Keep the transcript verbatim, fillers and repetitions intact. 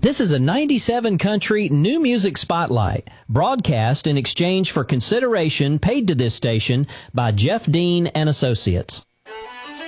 This is a ninety-seven Country New Music Spotlight, broadcast in exchange for consideration paid to this station by Jeff Dean and Associates.